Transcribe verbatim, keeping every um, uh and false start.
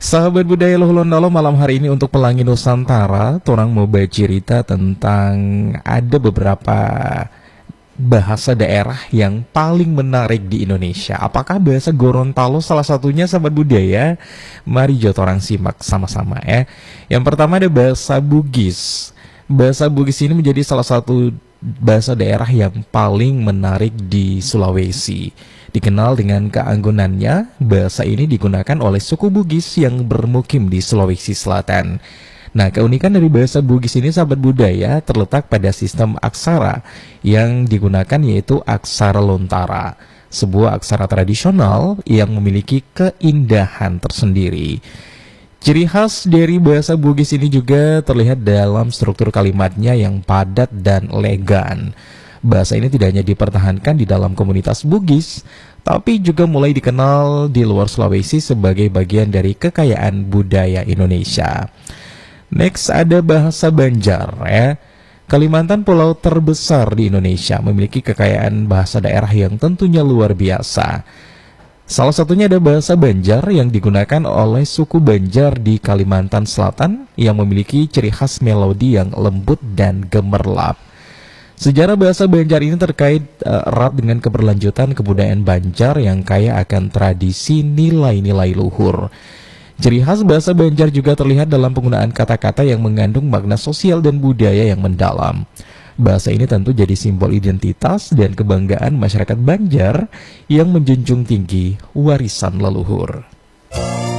Sahabat budaya Luhulondolo, malam hari ini untuk Pelangi Nusantara, torang mau bercerita tentang ada beberapa bahasa daerah yang paling menarik di Indonesia. Apakah bahasa Gorontalo salah satunya, sahabat budaya? Mari jo torang simak sama-sama ya. Yang pertama ada bahasa Bugis. Bahasa Bugis ini menjadi salah satu bahasa daerah yang paling menarik di Sulawesi. Dikenal dengan keanggunannya, bahasa ini digunakan oleh suku Bugis yang bermukim di Sulawesi Selatan. Nah, keunikan dari bahasa Bugis ini, sahabat budaya, terletak pada sistem aksara yang digunakan, yaitu aksara lontara, sebuah aksara tradisional yang memiliki keindahan tersendiri. Ciri khas dari bahasa Bugis ini juga terlihat dalam struktur kalimatnya yang padat dan elegan. Bahasa ini tidak hanya dipertahankan di dalam komunitas Bugis, tapi juga mulai dikenal di luar Sulawesi sebagai bagian dari kekayaan budaya Indonesia. Next ada bahasa Banjar ya. Kalimantan, pulau terbesar di Indonesia, memiliki kekayaan bahasa daerah yang tentunya luar biasa. Salah satunya ada bahasa Banjar yang digunakan oleh suku Banjar di Kalimantan Selatan yang memiliki ciri khas melodi yang lembut dan gemerlap. Sejarah bahasa Banjar ini terkait uh, erat dengan keberlanjutan kebudayaan Banjar yang kaya akan tradisi nilai-nilai luhur. Ciri khas bahasa Banjar juga terlihat dalam penggunaan kata-kata yang mengandung makna sosial dan budaya yang mendalam. Bahasa ini tentu jadi simbol identitas dan kebanggaan masyarakat Banjar yang menjunjung tinggi warisan leluhur.